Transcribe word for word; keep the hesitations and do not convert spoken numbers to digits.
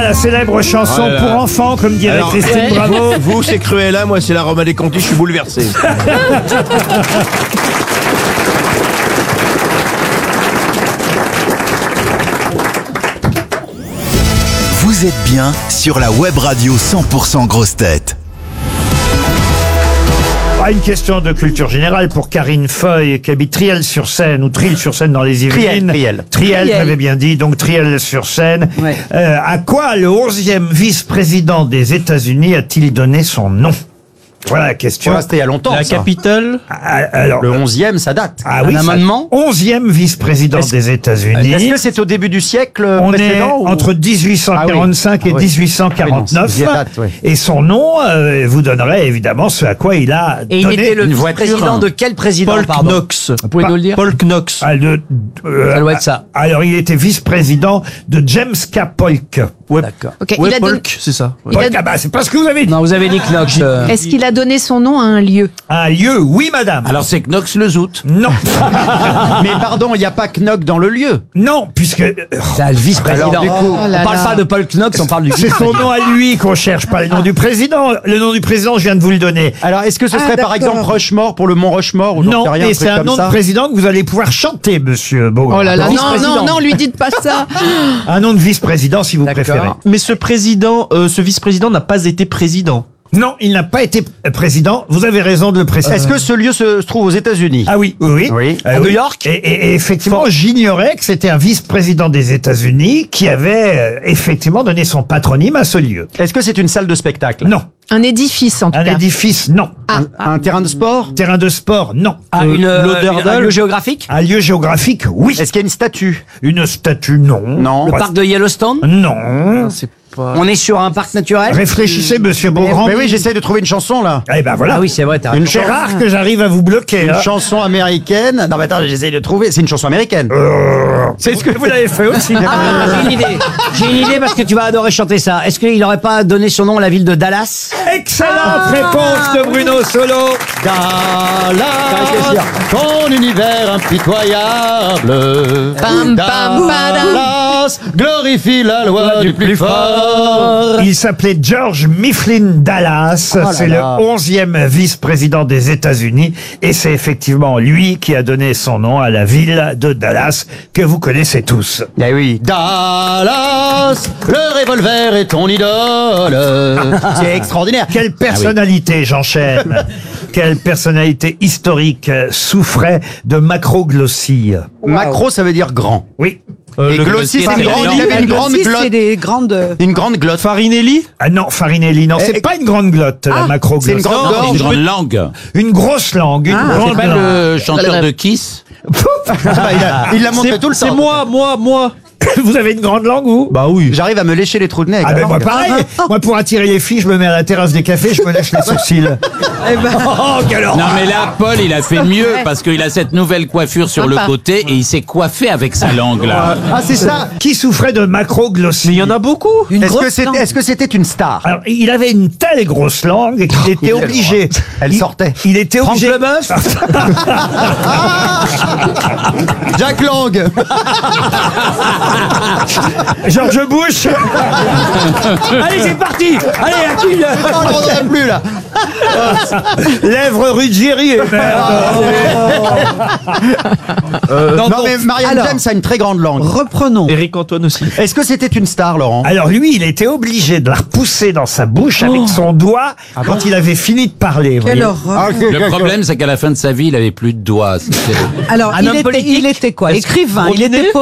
la célèbre chanson Oh là là. pour enfants, comme dirait Alors, Christine ouais. Bravo. Vous, c'est Cruella, moi, c'est la Roma des Conti, je suis bouleversé. Vous êtes bien sur la web radio cent pour cent Grosses Têtes. Ah, une question de culture générale pour Karine Feuille, qui habite Triel-sur-Seine, ou Triel-sur-Seine dans les Yvelines. Triel, Triel. Triel, Triel. j'avais bien dit, donc Triel-sur-Seine. Ouais. Euh, à quoi le onzième vice-président des États-Unis a-t-il donné son nom? Voilà la question. Voilà, c'était il y a longtemps. La ça. capitale. Ah, alors, Le onzième, ça date. ah oui, un ça- amendement onzième vice-président Est-ce- des États-Unis. Est-ce que c'est au début du siècle On est précédent ou- entre dix-huit cent quarante-cinq Ah oui. et Ah oui. dix-huit cent quarante-neuf. Oui, non, c'est- date, oui. Et son nom euh, vous donnerait évidemment ce à quoi il a Et il donné était le une voiture. président de quel président, Paul pardon Knox. Vous pouvez Pas- nous le dire Paul Knox. Ah, le- euh, Ça doit être ça. Alors, il était vice-président de James K. Polk. Ouais. D'accord. Ok, Ouais, il a don- Polk, c'est ça. ouais. Il a- Polk, ah bah, c'est pas ce que vous avez dit. Non, vous avez dit Knox. euh, Est-ce qu'il a donné son nom à un lieu? Un lieu, oui, madame. Alors, c'est Knox le Zout. Non, Mais pardon, il n'y a pas Knock dans le lieu. non, puisque euh, C'est le vice-président. Alors, du coup, Oh là on parle là. pas de Paul Knox, on parle du c'est son nom à lui qu'on cherche, pas le nom du président. Le nom du président, je viens de vous le donner. Alors, est-ce que ce Ah, serait par d'accord. exemple Rushmore pour le Mont Rushmore ou j'en Non, sais rien, mais un truc c'est un comme nom ça de président que vous allez pouvoir chanter, monsieur Beaugrand. Oh là là, non, Vice-président. non, non, lui dites pas ça. Un nom de vice-président, si vous D'accord. préférez. Mais ce président, euh, ce vice-président n'a pas été président. Non, il n'a pas été euh, président. Vous avez raison de le préciser. Est-ce que ce lieu se, se trouve aux États-Unis? Ah oui, oui, oui. Oui. Euh, À New York Et, et- et effectivement, j'ignorais que c'était un vice-président des États-Unis qui avait euh, effectivement donné son patronyme à ce lieu. Est-ce que c'est une salle de spectacle? Non. Un édifice, en tout Un cas. édifice, non. Un, un terrain de sport? Terrain de sport, non. Ah, une, euh, Lauderdale. une- un lieu géographique. Un lieu géographique, oui. Est-ce qu'il y a une statue? Une statue, non. Non. Le Pas- parc de Yellowstone. Non. C'est pas. On est sur un parc naturel. Réfléchissez, monsieur Beaugrand. Mais oui, j'essaie de trouver une chanson là. Eh ben voilà. Ah oui, c'est vrai, t'as Une raison. C'est rare que j'arrive à vous bloquer. Une hein. chanson américaine. Non, mais attends, j'essaie de trouver. C'est une chanson américaine. C'est ce que vous l'avez fait aussi. Ah, j'ai une idée. J'ai une idée parce que tu vas adorer chanter ça. Est-ce qu'il n'aurait pas donné son nom à la ville de Dallas? Excellente réponse de Bruno Solo. Dallas, ton univers impitoyable. Pam, pam, padam. Dallas, glorifie la loi du plus fort. Il s'appelait George Mifflin Dallas. Oh là c'est là. le onzième vice-président des États-Unis. Et c'est effectivement lui qui a donné son nom à la ville de Dallas que vous connaissez tous. Eh oui. Dallas, le revolver est ton idole. C'est extraordinaire. Quelle personnalité, j'enchaîne. Quelle personnalité historique euh, souffrait de macroglossie. Macro, ça veut dire grand. Oui. Et glossie, c'est une grande, il avait une grande C'est glotte. des grandes. Une grande glotte. Farinelli. Ah non, Farinelli, non, c'est Eh, pas une grande glotte, la macroglossie. c'est une grande Non, gorge. une grande langue. Une grosse langue, une Ah, grande C'est pas langue. le chanteur de Kiss. Ah bah, il a- il l'a montré C'est tout le c'est temps. moi, moi, moi. Vous avez une grande langue, vous? Bah oui. J'arrive à me lécher les trous de nez avec Ah la ben moi langue. pareil. Moi pour attirer les filles, je me mets à la terrasse des cafés, je me lèche les sourcils. Oh, quelle horreur. Non, mais là, Paul, il a fait mieux parce qu'il a cette nouvelle coiffure sur le Sympa. côté et il s'est coiffé avec sa langue, là. Ah, c'est ça. Qui souffrait de macroglossie? Mais il y en a beaucoup. Est-ce que c'était, est-ce que c'était une star? Alors, il avait une telle grosse langue qu'il était obligé. Elle il- sortait. Il était Franck obligé. Leboeuf. Jack Lang. George Bush. Allez, c'est parti. Allez, à qui le- Oh, j'en aurais plus là. Lèvres Ruggieri. Euh, Non, mais Marianne alors- James a une très grande langue. Reprenons. Eric Antoine aussi. Est-ce que c'était une star, Laurent? Alors lui, il était obligé de la repousser dans sa bouche avec son doigt quand il avait fini de parler. vous Quelle voyez. horreur. Ah, ok, Le ok, problème, c'est qu'à la fin de sa vie, il avait plus de doigts. C'était- Alors, Un il homme était, politique il était quoi? Écrivain. Il Robinet était